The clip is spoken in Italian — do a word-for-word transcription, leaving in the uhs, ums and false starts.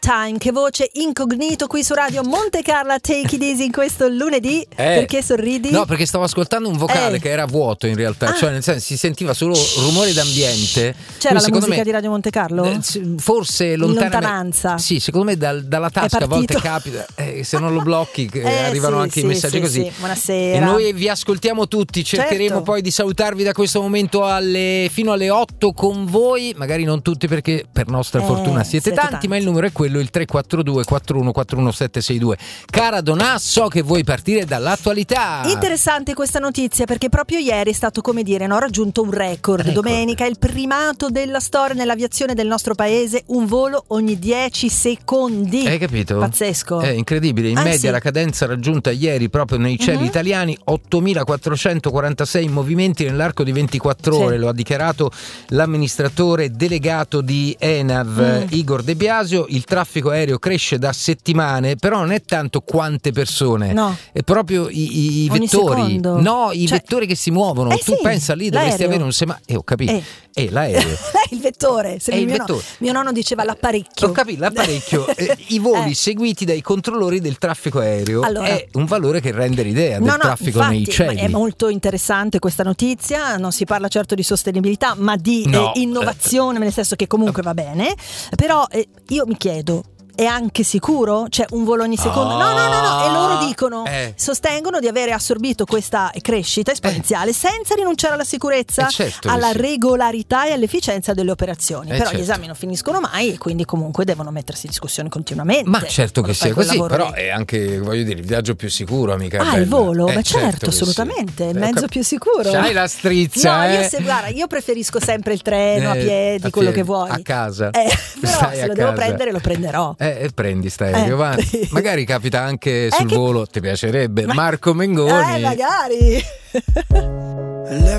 Time, che voce incognito qui su Radio Monte Carlo. Take it easy in questo lunedì. Eh, perché sorridi? No, perché stavo ascoltando un vocale eh. che era vuoto in realtà, ah. cioè nel senso si sentiva solo rumore d'ambiente. C'era la musica me, di Radio Monte Carlo? Forse lontana, in lontananza. Sì, secondo me dal, dalla tasca a volte capita, eh, se non lo blocchi eh, arrivano sì, anche sì, i messaggi sì, così. Sì. Buonasera. E noi vi ascoltiamo tutti, cercheremo certo. poi di salutarvi da questo momento alle, fino alle otto con voi, magari non tutti perché per nostra eh, fortuna siete, siete tanti, tanti, ma il numero è quello, il tre quattro due quattro uno quattro uno sette sei due. Cara Donà, so che vuoi partire dall'attualità. Interessante questa notizia perché proprio ieri è stato, come dire, no, raggiunto un record. record. Domenica il primato della storia nell'aviazione del nostro paese, un volo ogni dieci secondi. Hai capito? Pazzesco. È incredibile, in ah, media sì. la cadenza raggiunta ieri proprio nei cieli uh-huh. italiani, ottomilaquattrocentoquarantasei movimenti nell'arco di ventiquattro ore, sì. Lo ha dichiarato l'amministratore delegato di ENAV mm. Igor De Biasio. Il traffico aereo cresce da settimane, però non è tanto quante persone, no. è proprio i, i vettori, secondo. no, i cioè, vettori che si muovono. Eh Tu sì, pensa lì dovresti l'aereo. avere un semáforo, eh, ho capito, eh. è l'aereo. il vettore, è il mio, vettore. No, mio nonno diceva l'apparecchio. Ho capito, l'apparecchio. eh, I voli eh. seguiti dai controllori del traffico aereo allora, è un valore che rende l'idea no, del no, traffico infatti, nei cieli. È molto interessante questa notizia, non si parla certo di sostenibilità, ma di no. eh, innovazione, nel senso che comunque va bene, però eh, io mi chiedo, è anche sicuro? C'è un volo ogni secondo? Oh, no, no, no, no, e loro dicono, eh. sostengono di avere assorbito questa crescita esponenziale eh. senza rinunciare alla sicurezza, eh certo alla sì. regolarità e all'efficienza delle operazioni. Eh però certo. gli esami non finiscono mai e quindi comunque devono mettersi in discussione continuamente. Ma certo che sia così, però lì. è anche, voglio dire, il viaggio più sicuro, amica. Ah, bella. il volo? Eh, Beh certo, certo assolutamente, sì. il mezzo cap- più sicuro. C'hai la strizza, No, eh? io, se, guarda, io preferisco sempre il treno, eh, a piedi, a quello piedi, che vuoi. a casa. Eh, però Stai se a lo devo casa. prendere lo prenderò. Eh, e prendi sta aereo, Eh. va. Magari capita anche sul che... volo, ti piacerebbe. Ma... Marco Mengoni. Eh, magari.